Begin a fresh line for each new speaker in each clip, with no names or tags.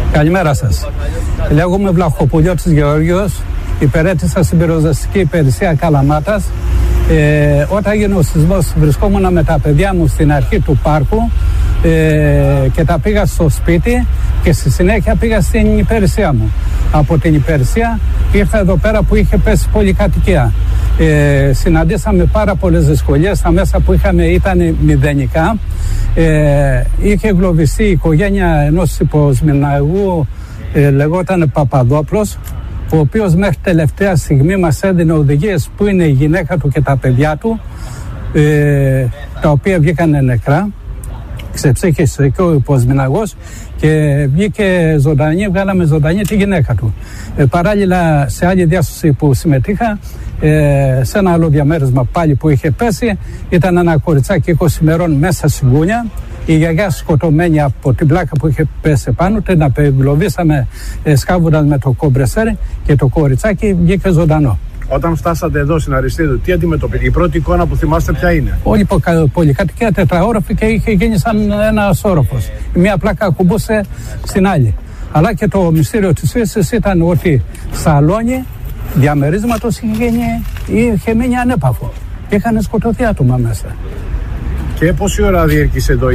Καλημέρα σας. Λέγομαι Βλαχοπουλιώτης Γεώργιος, υπηρέτησα στην πυροσβεστική υπηρεσία Καλαμάτας. Όταν έγινε ο σεισμός βρισκόμουν με τα παιδιά μου στην αρχή του πάρκου και τα πήγα στο σπίτι και στη συνέχεια πήγα στην υπηρεσία μου. Από την υπηρεσία ήρθα εδώ πέρα που είχε πέσει πολυκατοικία. Συναντήσαμε πάρα πολλές δυσκολίες, τα μέσα που είχαμε ήταν μηδενικά. Είχε εγκλωβιστεί η οικογένεια ενός υποσμηναγού, λεγόταν Παπαδόπλος, ο οποίος μέχρι τελευταία στιγμή μας έδινε οδηγίες που είναι η γυναίκα του και τα παιδιά του, τα οποία βγήκαν νεκρά, ξεψύχησε και ο υποσμηναγός και βγήκε ζωντανή, βγάλαμε ζωντανή τη γυναίκα του. Παράλληλα σε άλλη διάσωση που συμμετείχα, σε ένα άλλο διαμέρισμα πάλι που είχε πέσει, ήταν ένα κοριτσάκι 20 ημερών μέσα στην κούνια. Η γιαγιά σκοτωμένη από την πλάκα που είχε πέσει πάνω, την απεγκλωβίσαμε σκάβοντας με το κομπρεσέρ και το κοριτσάκι βγήκε ζωντανό.
Όταν φτάσατε εδώ στην Αριστείδου, τι αντιμετωπίζετε? Η πρώτη εικόνα που θυμάστε ποια είναι?
Όλη η πολυκατοικία τετραόροφη και είχε γίνει σαν ένας όροφος. Η μία πλάκα ακουμπούσε στην άλλη. Αλλά και το μυστήριο της φύσης ήταν ότι σαλόνι διαμερίσματος είχε μείνει ανέπαφο. Είχαν σκοτωθεί άτομα μέσα.
Και πόση ώρα διήρκησε εδώ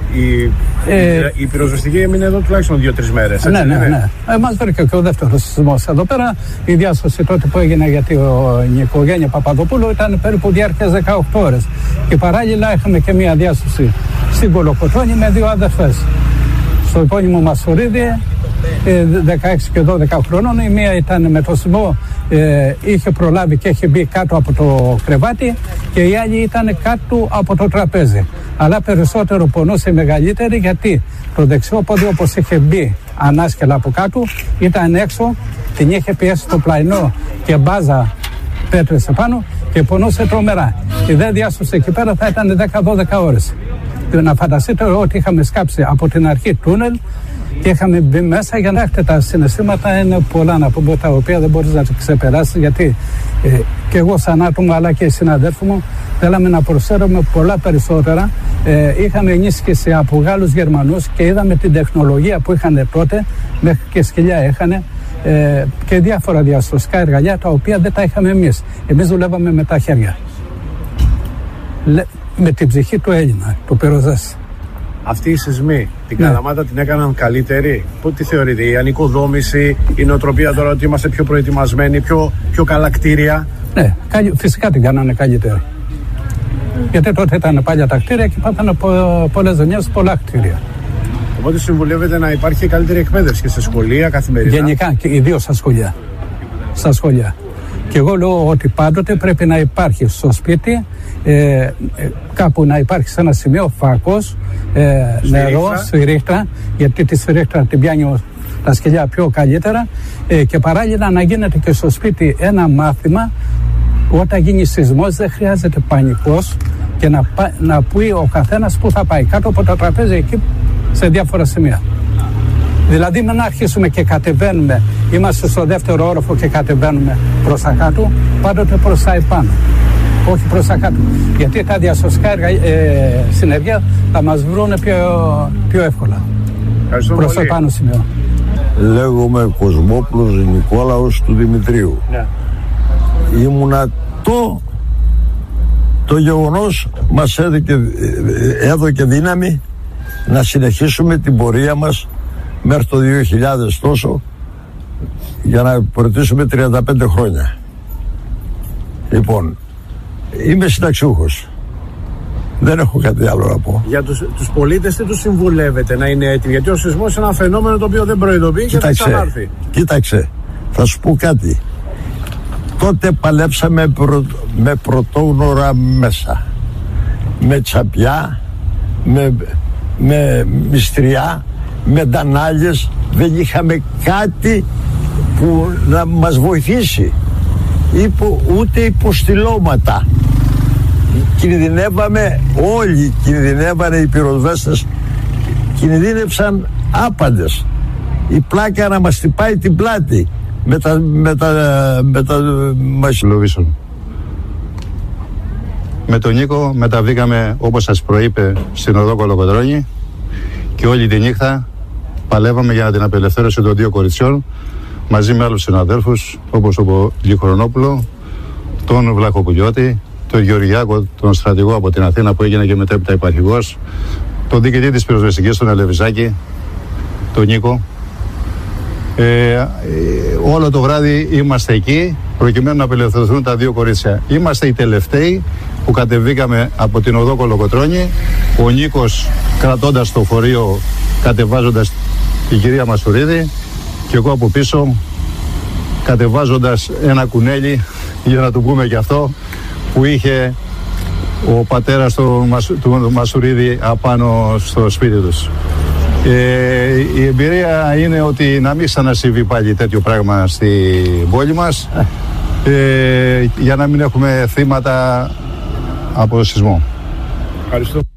η πυροσβεστική? Έμεινε εδώ τουλάχιστον 2-3 μέρες.
Ναι. Μας βρήκε και ο δεύτερος σεισμός εδώ πέρα. Η διάσωση τότε που έγινε για την οικογένεια Παπαδοπούλου ήταν περίπου διάρκειας 18 ώρες. Και παράλληλα είχαμε και μία διάσωση στην Κολοκοτρώνη με 2 αδερφές. Στο επώνυμο Μασουρίδη, 16 και 12 χρονών. Η μία ήταν με το σεισμό, είχε προλάβει και είχε μπει κάτω από το κρεβάτι, και η άλλη ήταν κάτω από το τραπέζι. Αλλά περισσότερο πονούσε η μεγαλύτερη, γιατί το δεξιό πόδι, όπως είχε μπει ανάσκελα από κάτω, ήταν έξω, την είχε πιέσει το πλαϊνό και μπάζα πέτρεσε πάνω και πονούσε τρομερά. Η δε διάσωση εκεί πέρα θα ήταν 10-12 ώρες. Να φανταστείτε ότι είχαμε σκάψει από την αρχή τούνελ και είχαμε μπει μέσα, για να έχετε τα συναισθήματα είναι πολλά να πούμε, τα οποία δεν μπορείς να ξεπεράσεις, γιατί και εγώ σαν άτομο αλλά και οι συναδέλφοι μου θέλαμε να προσφέρουμε πολλά περισσότερα. Είχαμε ενίσχυση από Γάλλους, Γερμανούς και είδαμε την τεχνολογία που είχαν τότε, μέχρι και σκυλιά είχαν, και διάφορα διαστροφικά εργαλεία τα οποία δεν τα είχαμε εμείς. Εμείς δουλεύαμε με τα χέρια. Με την ψυχή του Έλληνα, του πυροσβέστη.
Αυτοί οι σεισμοί την Καλαμάτα την έκαναν καλύτερη? Τι θεωρείτε, η ανοικοδόμηση, η νοοτροπία τώρα ότι είμαστε πιο προετοιμασμένοι, πιο καλά κτίρια?
Ναι, φυσικά την κάνανε καλύτερη. Γιατί τότε ήταν παλιά τα κτίρια και υπάρχουν πολλές ζωνιές, πολλά κτίρια.
Οπότε συμβουλεύετε να υπάρχει καλύτερη εκπαίδευση και σε σχολεία καθημερινά?
Γενικά και ιδίως στα σχολεία. Και εγώ λέω ότι πάντοτε πρέπει να υπάρχει στο σπίτι, κάπου να υπάρχει σε ένα σημείο φάκος, νερό, σφυρίχτρα, γιατί τη σφυρίχτρα την πιάνει τα σκυλιά πιο καλύτερα, και παράλληλα να γίνεται και στο σπίτι ένα μάθημα. Όταν γίνει σεισμός δεν χρειάζεται πανικός και να πει ο καθένας που θα πάει κάτω από το τραπέζι εκεί σε διάφορα σημεία. Δηλαδή με να αρχίσουμε και κατεβαίνουμε, είμαστε στο δεύτερο όροφο και κατεβαίνουμε προς τα κάτω, πάντοτε προς τα επάνω, όχι προς τα κάτω. Γιατί τα διασωστικά συνεργεία θα μας βρουν πιο εύκολα προς το επάνω σημείο.
Λέγομαι Κοσμόπουλος Νικόλαος του Δημητρίου. Ήμουνα το γεγονός μας έδωκε δύναμη να συνεχίσουμε την πορεία μας μέχρι το 2000 τόσο, για να προτίσουμε 35 χρόνια. Λοιπόν, είμαι συνταξιούχος. Δεν έχω κάτι άλλο να πω.
Για τους πολίτες τι τους συμβουλεύετε να είναι έτοιμοι? Γιατί ο σεισμός είναι ένα φαινόμενο το οποίο δεν προειδοποιεί και θα ξανάρθει.
Κοίταξε, θα σου πω κάτι. Τότε παλέψαμε με πρωτόγνωρα μέσα. Με τσαπιά, με μυστριά, με ντανάλιες. Δεν είχαμε κάτι που να μας βοηθήσει. Ούτε υποστηλώματα. Κινδυνεύαμε όλοι, κινδυνεύανε οι πυροσβέστες, κινδύνευσαν άπαντες. Η πλάκα να μας χτυπάει την πλάτη με τα μασιλοβίσων.
Με τον Νίκο μεταβήκαμε, όπως σας προείπε, στην οδό Κολοκοτρώνη, και όλη τη νύχτα παλεύαμε για την απελευθέρωση των 2 κοριτσιών μαζί με άλλους συναδέλφους όπως τον Λιχρονόπουλο, τον Βλαχοπουλιώτη, τον Γεωργιάκο, τον στρατηγό από την Αθήνα που έγινε και μετέπειτα υπαρχηγός, τον διοικητή της πυροσβεστικής, τον Ελεβιζάκη, τον Νίκο. Όλο το βράδυ είμαστε εκεί προκειμένου να απελευθερωθούν τα 2 κορίτσια. Είμαστε οι τελευταίοι που κατεβήκαμε από την οδό Κολοκοτρώνη, ο Νίκος κρατώντας το φορείο, κατεβάζοντας την κυρία Μασουρίδη και εγώ από πίσω κατεβάζοντας ένα κουνέλι, για να το πούμε και αυτό, που είχε ο πατέρας του Μασουρίδη απάνω στο σπίτι τους. Η εμπειρία είναι ότι να μην ξανασυμβεί πάλι τέτοιο πράγμα στην πόλη μας, για να μην έχουμε θύματα από σεισμό.
Ευχαριστώ.